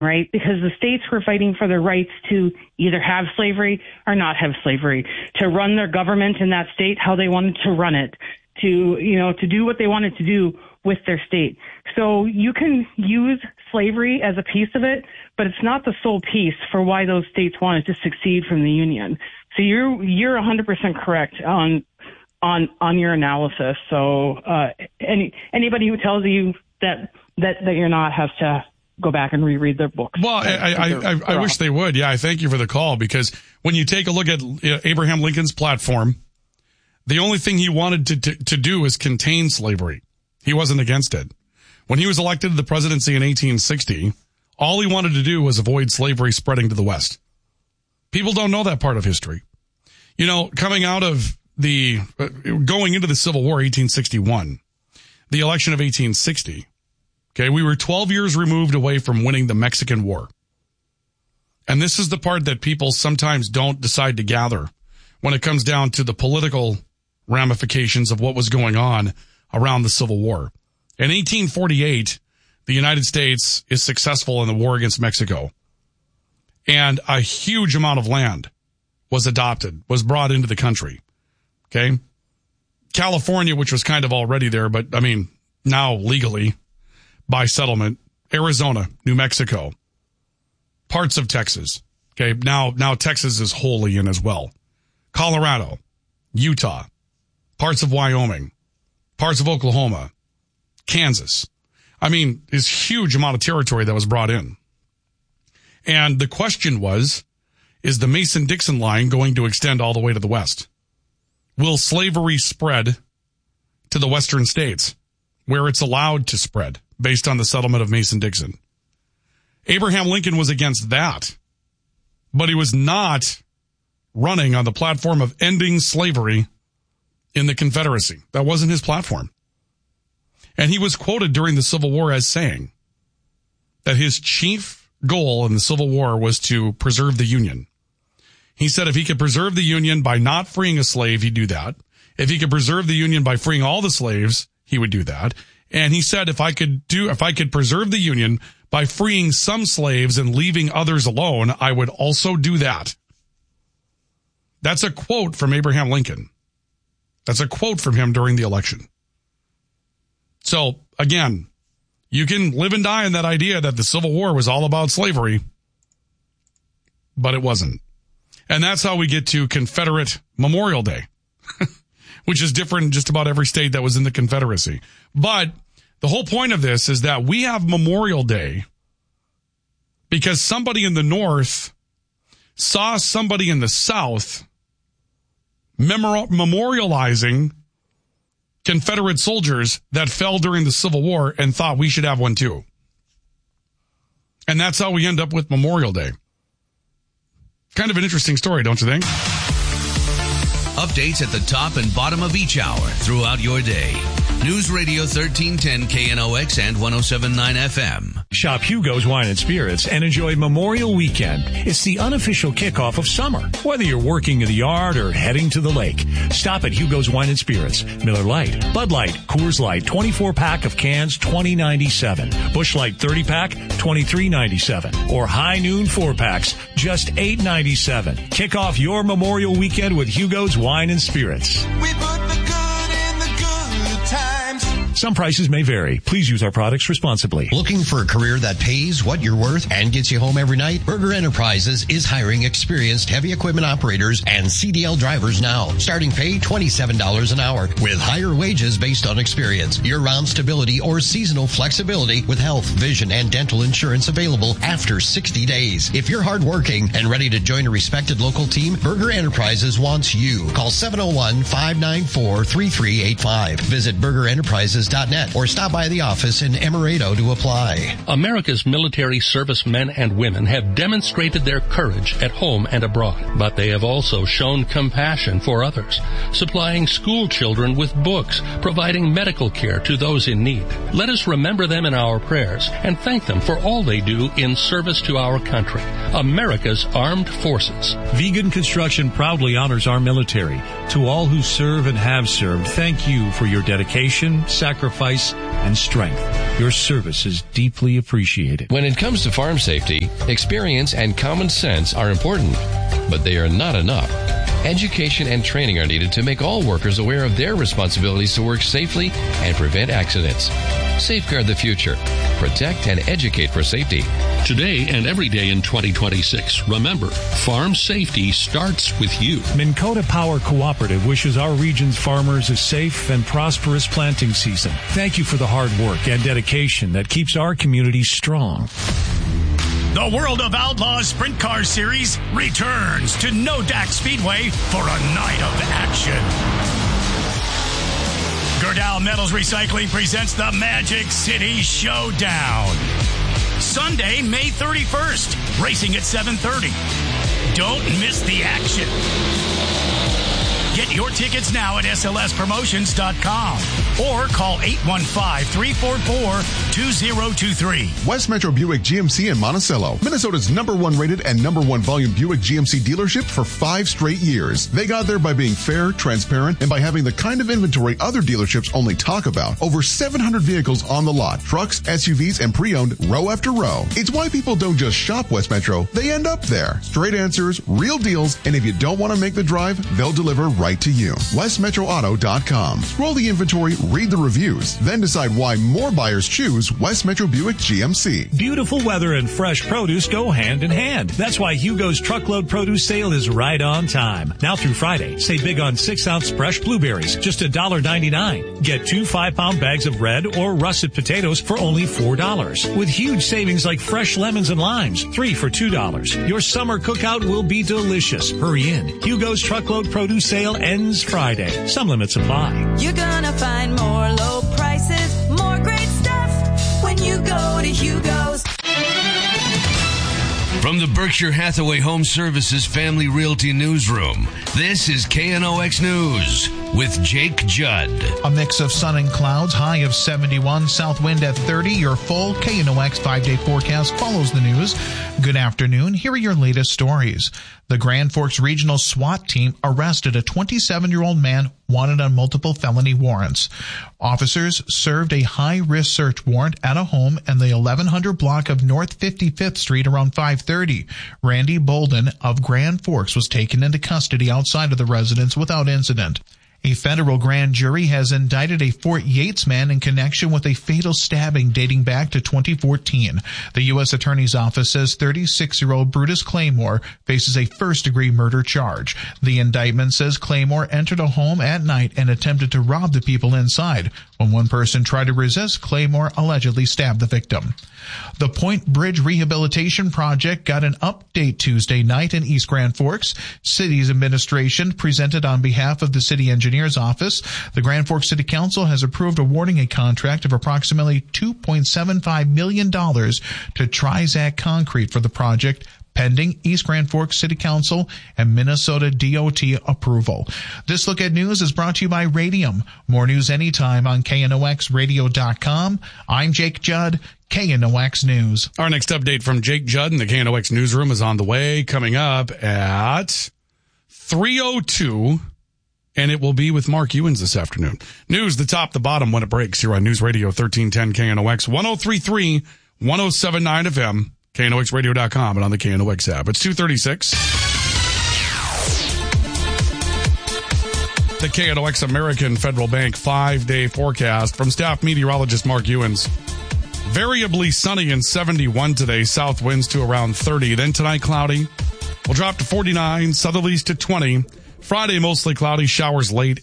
right? Because the states were fighting for their rights to either have slavery or not have slavery, to run their government in that state how they wanted to run it, to do what they wanted to do with their state. So you can use slavery as a piece of it, but it's not the sole piece for why those states wanted to succeed from the Union. So you're 100% correct on your analysis. So anybody who tells you that you're not has to go back and reread their books. Well, I wish they would. Yeah, I thank you for the call, because when you take a look at Abraham Lincoln's platform, the only thing he wanted to do is contain slavery. He wasn't against it. When he was elected to the presidency in 1860, all he wanted to do was avoid slavery spreading to the West. People don't know that part of history. Coming out of going into the Civil War, 1861, the election of 1860, okay, we were 12 years removed away from winning the Mexican War. And this is the part that people sometimes don't decide to gather when it comes down to the political ramifications of what was going on around the Civil War. In 1848, the United States is successful in the war against Mexico. And a huge amount of land was brought into the country. Okay. California, which was kind of already there, but now legally by settlement, Arizona, New Mexico, parts of Texas. Okay. Now Texas is wholly in as well. Colorado, Utah, parts of Wyoming, parts of Oklahoma, Kansas. This huge amount of territory that was brought in. And the question was, is the Mason-Dixon line going to extend all the way to the West? Will slavery spread to the Western states where it's allowed to spread based on the settlement of Mason-Dixon? Abraham Lincoln was against that, but he was not running on the platform of ending slavery in the Confederacy. That wasn't his platform. And he was quoted during the Civil War as saying that his chief goal in the Civil War was to preserve the Union. He said if he could preserve the Union by not freeing a slave, he'd do that. If he could preserve the Union by freeing all the slaves, he would do that. And he said if I could preserve the Union by freeing some slaves and leaving others alone, I would also do that. That's a quote from Abraham Lincoln. That's a quote from him during the election. So, again, you can live and die in that idea that the Civil War was all about slavery, but it wasn't. And that's how we get to Confederate Memorial Day, which is different in just about every state that was in the Confederacy. But the whole point of this is that we have Memorial Day because somebody in the North saw somebody in the South memorializing Confederate soldiers that fell during the Civil War and thought we should have one too. And that's how we end up with Memorial Day. Kind of an interesting story, don't you think? Updates at the top and bottom of each hour throughout your day. News Radio 1310 KNOX and 107.9 FM. Shop Hugo's Wine and Spirits and enjoy Memorial Weekend. It's the unofficial kickoff of summer. Whether you're working in the yard or heading to the lake, stop at Hugo's Wine and Spirits. Miller Lite, Bud Light, Coors Light, 24-pack of cans, $20.97. Busch Light 30-pack, $23.97. Or High Noon 4-packs, just $8.97. Kick off your Memorial Weekend with Hugo's Wine and Spirits. We put the good in the good times. Some prices may vary. Please use our products responsibly. Looking for a career that pays what you're worth and gets you home every night? Berger Enterprises is hiring experienced heavy equipment operators and CDL drivers now. Starting pay $27 an hour with higher wages based on experience. Year-round stability or seasonal flexibility with health, vision, and dental insurance available after 60 days. If you're hardworking and ready to join a respected local team, Berger Enterprises wants you. Call 701-594-3385. Visit BergerEnterprises.net or stop by the office in Emerado to apply. America's military servicemen and women have demonstrated their courage at home and abroad, but they have also shown compassion for others, supplying school children with books, providing medical care to those in need. Let us remember them in our prayers and thank them for all they do in service to our country, America's armed forces. Vegan Construction proudly honors our military. To all who serve and have served, thank you for your dedication, sacrifice, sacrifice and strength. Your service is deeply appreciated. When it comes to farm safety, experience and common sense are important, but they are not enough. Education and training are needed to make all workers aware of their responsibilities to work safely and prevent accidents. Safeguard the future. Protect and educate for safety. Today and every day in 2026, remember, farm safety starts with you. Minn Kota Power Cooperative wishes our region's farmers a safe and prosperous planting season. Thank you for the hard work and dedication that keeps our community strong. The World of Outlaws Sprint Car Series returns to Nodak Speedway for a night of action. Gerdau Metals Recycling presents the Magic City Showdown. Sunday, May 31st, racing at 7:30. Don't miss the action. Get your tickets now at slspromotions.com or call 815-344-2023. West Metro Buick GMC in Monticello, Minnesota's #1 rated and #1 volume Buick GMC dealership for 5 straight years. They got there by being fair, transparent, and by having the kind of inventory other dealerships only talk about. Over 700 vehicles on the lot, trucks, SUVs, and pre-owned row after row. It's why people don't just shop West Metro, they end up there. Straight answers, real deals, and if you don't want to make the drive, they'll deliver right to you. WestMetroAuto.com. Scroll the inventory, read the reviews, then decide why more buyers choose West Metro Buick GMC. Beautiful weather and fresh produce go hand in hand. That's why Hugo's truckload produce sale is right on time. Now through Friday, save big on 6-ounce fresh blueberries, just $1.99. Get 2 5-pound bags of red or russet potatoes for only $4. With huge savings like fresh lemons and limes, 3 for $2. Your summer cookout will be delicious. Hurry in. Hugo's truckload produce sale ends Friday. Some limits apply. You're gonna find more low prices, more great stuff when you go to Hugo's. From the Berkshire Hathaway Home Services Family Realty Newsroom, this is KNOX News with Jake Judd. A mix of sun and clouds, high of 71, south wind at 30. Your full KNOX 5-day forecast follows the news. Good afternoon. Here are your latest stories. The Grand Forks Regional SWAT team arrested a 27-year-old man wanted on multiple felony warrants. Officers served a high-risk search warrant at a home in the 1100 block of North 55th Street around 5:30. Randy Bolden of Grand Forks was taken into custody outside of the residence without incident. A federal grand jury has indicted a Fort Yates man in connection with a fatal stabbing dating back to 2014. The U.S. Attorney's Office says 36-year-old Brutus Claymore faces a first-degree murder charge. The indictment says Claymore entered a home at night and attempted to rob the people inside. When one person tried to resist, Claymore allegedly stabbed the victim. The Point Bridge Rehabilitation Project got an update Tuesday night in East Grand Forks. City's administration presented on behalf of the city engineer's office. The Grand Forks City Council has approved awarding a contract of approximately $2.75 million to Trizac Concrete for the project, pending East Grand Forks City Council and Minnesota DOT approval. This Look at News is brought to you by Radium. More news anytime on KNOXradio.com. I'm Jake Judd, KNOX News. Our next update from Jake Judd in the KNOX Newsroom is on the way, coming up at 3:02, and it will be with Mark Ewens this afternoon. News, the top, the bottom, when it breaks, here on News Radio 1310 KNOX, 103.3, 107.9 FM. KNOXradio.com and on the KNOX app. It's 2:36. The KNOX American Federal Bank 5-day forecast from staff meteorologist Mark Ewens. Variably sunny and 71 today. South winds to around 30. Then tonight cloudy. We'll drop to 49. Southerlies to 20. Friday mostly cloudy. Showers late.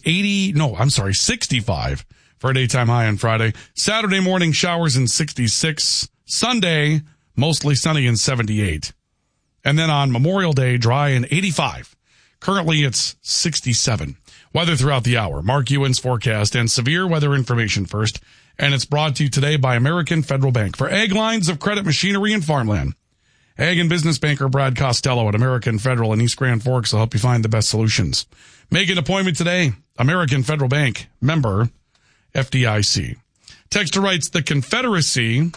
65 for a daytime high on Friday. Saturday morning showers and 66. Sunday mostly sunny and 78. And then on Memorial Day, dry and 85. Currently, it's 67. Weather throughout the hour. Mark Ewens forecast and severe weather information first. And it's brought to you today by American Federal Bank. For ag lines of credit, machinery, and farmland, ag and business banker Brad Costello at American Federal in East Grand Forks will help you find the best solutions. Make an appointment today. American Federal Bank, member FDIC. Texter writes, the Confederacy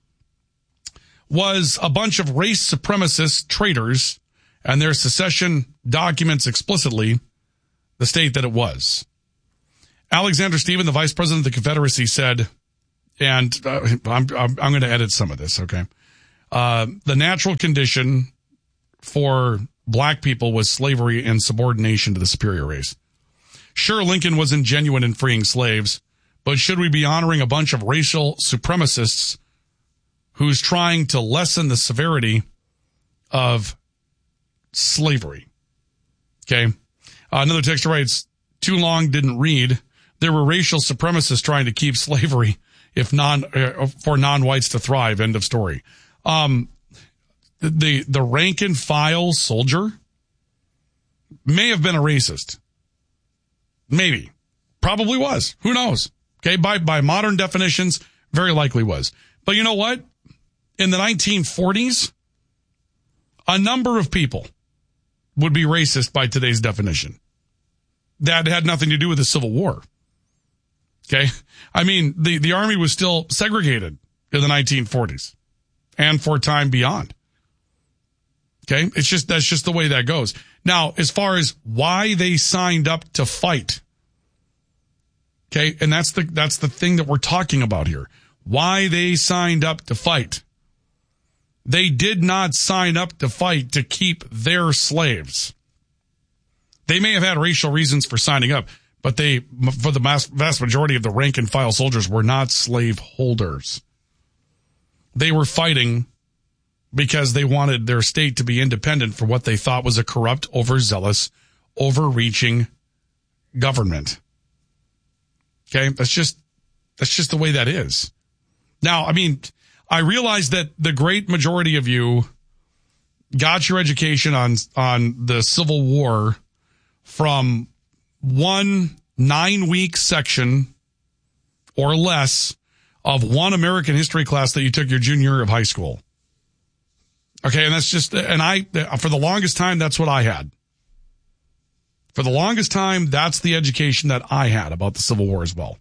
was a bunch of race supremacist traitors, and their secession documents explicitly the state that it was. Alexander Stephen, the vice president of the Confederacy, said, and I'm going to edit some of this, okay? The natural condition for black people was slavery and subordination to the superior race. Sure, Lincoln wasn't genuine in freeing slaves, but should we be honoring a bunch of racial supremacists who's trying to lessen the severity of slavery? Okay. Another texter writes, too long, didn't read. There were racial supremacists trying to keep slavery for non-whites to thrive. End of story. The rank and file soldier may have been a racist. Maybe. Probably was. Who knows? Okay. By modern definitions, very likely was. But you know what? In the 1940s, a number of people would be racist by today's definition. That had nothing to do with the Civil War. Okay. I mean, the Army was still segregated in the 1940s and for time beyond. Okay. That's just the way that goes. Now, as far as why they signed up to fight. Okay. And that's the thing that we're talking about here. Why they signed up to fight. They did not sign up to fight to keep their slaves. They may have had racial reasons for signing up, but for the vast majority of the rank and file soldiers, were not slave holders. They were fighting because they wanted their state to be independent from what they thought was a corrupt, overzealous, overreaching government. Okay, that's just the way that is. Now, I mean, I realize that the great majority of you got your education on the Civil War from one 9-week section or less of one American history class that you took your junior year of high school. Okay, and that's just, and for the longest time, that's what I had. For the longest time, that's the education that I had about the Civil War as well.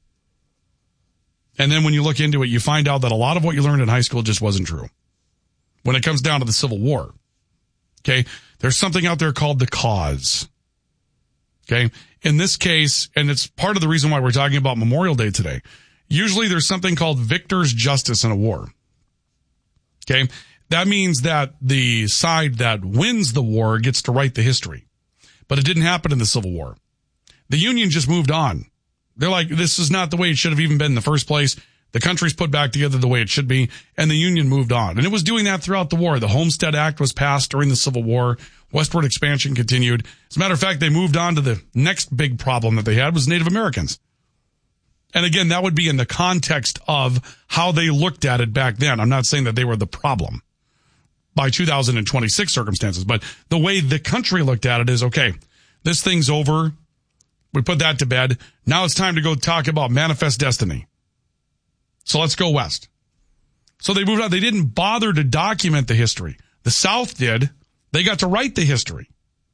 And then when you look into it, you find out that a lot of what you learned in high school just wasn't true. When it comes down to the Civil War, okay, there's something out there called the cause. Okay, in this case, and it's part of the reason why we're talking about Memorial Day today. Usually there's something called victor's justice in a war. Okay, that means that the side that wins the war gets to write the history. But it didn't happen in the Civil War. The Union just moved on. They're like, this is not the way it should have even been in the first place. The country's put back together the way it should be, and the Union moved on. And it was doing that throughout the war. The Homestead Act was passed during the Civil War. Westward expansion continued. As a matter of fact, they moved on to the next big problem that they had was Native Americans. And again, that would be in the context of how they looked at it back then. I'm not saying that they were the problem by 2026 circumstances, but the way the country looked at it is, okay, this thing's over. We put that to bed. Now it's time to go talk about manifest destiny. So let's go west. So they moved on. They didn't bother to document the history. The South did. They got to write the history.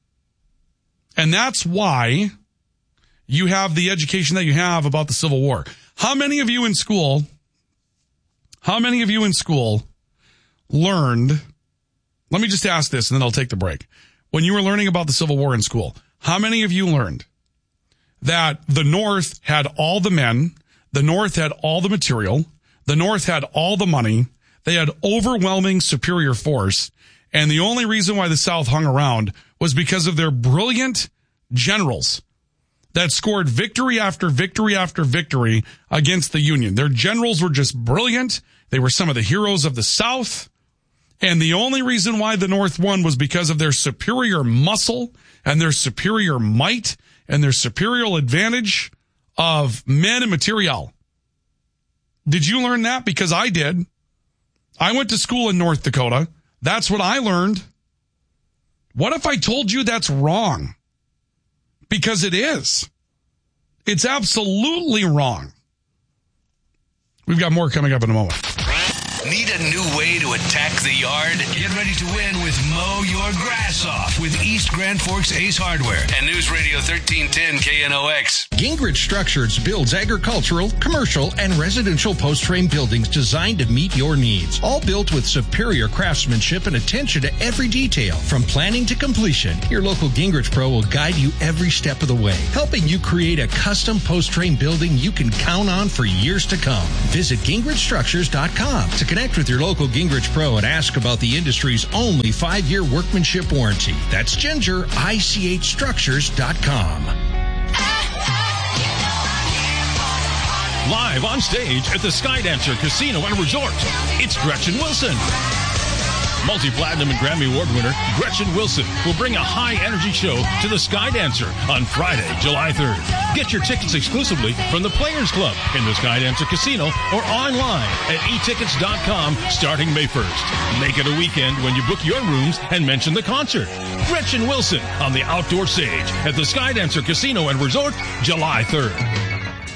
And that's why you have the education that you have about the Civil War. How many of you in school learned, let me just ask this and then I'll take the break. When you were learning about the Civil War in school, how many of you learned that the North had all the men, the North had all the material, the North had all the money, they had overwhelming superior force, and the only reason why the South hung around was because of their brilliant generals that scored victory after victory after victory against the Union. Their generals were just brilliant. They were some of the heroes of the South. And the only reason why the North won was because of their superior muscle and their superior might and their superior advantage of men and material. Did you learn that? Because I did. I went to school in North Dakota. That's what I learned. What if I told you that's wrong? Because it is. It's absolutely wrong. We've got more coming up in a moment. Need a new way to attack the yard? Get ready to win with Mow Your Grass Off with East Grand Forks Ace Hardware and News Radio 1310 KNOX. Gingrich Structures builds agricultural, commercial, and residential post-frame buildings designed to meet your needs. All built with superior craftsmanship and attention to every detail. From planning to completion, your local Gingrich Pro will guide you every step of the way, helping you create a custom post-frame building you can count on for years to come. Visit GingrichStructures.com to connect with your local Gingrich Pro and ask about the industry's only 5-year workmanship warranty. That's GingerICHStructures.com. Live on stage at the Skydancer Casino and Resort, it's Gretchen Wilson. Multi-platinum and Grammy Award winner Gretchen Wilson will bring a high-energy show to the Skydancer on Friday, July 3rd. Get your tickets exclusively from the Players Club in the Skydancer Casino or online at etickets.com starting May 1st. Make it a weekend when you book your rooms and mention the concert. Gretchen Wilson on the outdoor stage at the Skydancer Casino and Resort, July 3rd.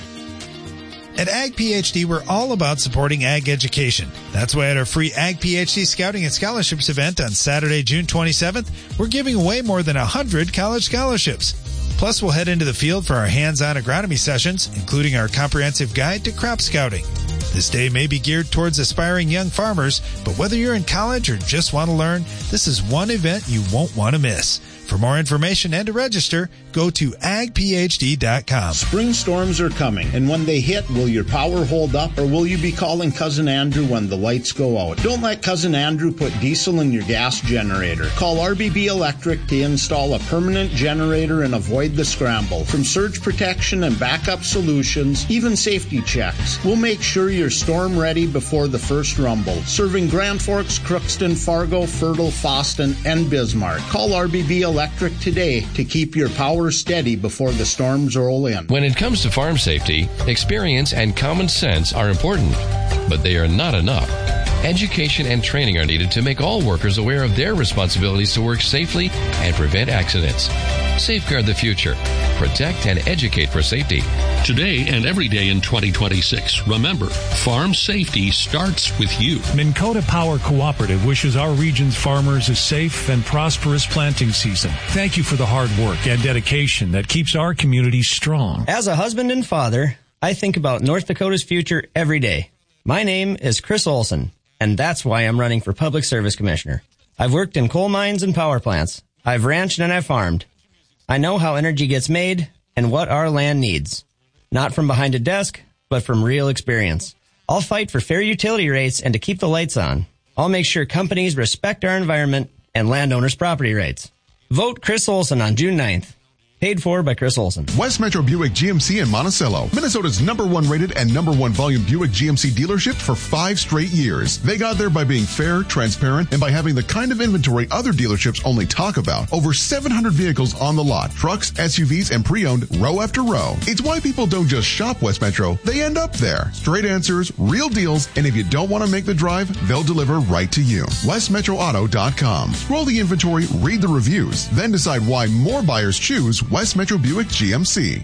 At Ag PhD, we're all about supporting ag education. That's why at our free Ag PhD Scouting and Scholarships event on Saturday, June 27th, we're giving away more than 100 college scholarships. Plus, we'll head into the field for our hands-on agronomy sessions, including our comprehensive guide to crop scouting. This day may be geared towards aspiring young farmers, but whether you're in college or just want to learn, this is one event you won't want to miss. For more information and to register, go to agphd.com. Spring storms are coming, and when they hit, will your power hold up, or will you be calling Cousin Andrew when the lights go out? Don't let Cousin Andrew put diesel in your gas generator. Call RBB Electric to install a permanent generator and avoid the scramble. From surge protection and backup solutions, even safety checks, we'll make sure you're storm ready before the first rumble. Serving Grand Forks, Crookston, Fargo, Fertile, Foston, and Bismarck. Call RBB Electric today to keep your power steady before the storms roll in. When it comes to farm safety, experience and common sense are important, but they are not enough. Education and training are needed to make all workers aware of their responsibilities to work safely and prevent accidents. Safeguard the future. Protect and educate for safety. Today and every day in 2026, remember, farm safety starts with you. Minn Kota Power Cooperative wishes our region's farmers a safe and prosperous planting season. Thank you for the hard work and dedication that keeps our community strong. As a husband and father, I think about North Dakota's future every day. My name is Chris Olson, and that's why I'm running for Public Service Commissioner. I've worked in coal mines and power plants. I've ranched and I've farmed. I know how energy gets made and what our land needs. Not from behind a desk, but from real experience. I'll fight for fair utility rates and to keep the lights on. I'll make sure companies respect our environment and landowners' property rights. Vote Chris Olson on June 9th. Paid for by Chris Olson. West Metro Buick GMC in Monticello, Minnesota's #1 rated and #1 volume Buick GMC dealership for 5 straight years. They got there by being fair, transparent, and by having the kind of inventory other dealerships only talk about. Over 700 vehicles on the lot, trucks, SUVs, and pre-owned row after row. It's why people don't just shop West Metro, they end up there. Straight answers, real deals, and if you don't want to make the drive, they'll deliver right to you. WestMetroAuto.com. Scroll the inventory, read the reviews, then decide why more buyers choose West Metro Buick GMC.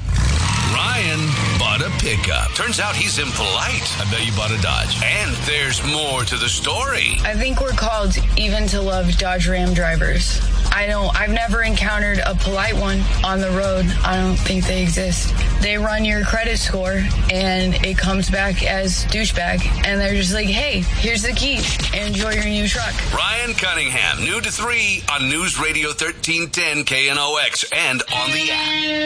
Ryan bought a pickup. Turns out he's impolite. I bet you bought a Dodge. And there's more to the story. I think we're called even to love Dodge Ram drivers. I've never encountered a polite one on the road. I don't think they exist. They run your credit score and it comes back as douchebag. And they're just like, hey, here's the key. Enjoy your new truck. Ryan Cunningham, new to 3 on News Radio 1310 KNOX and on the app.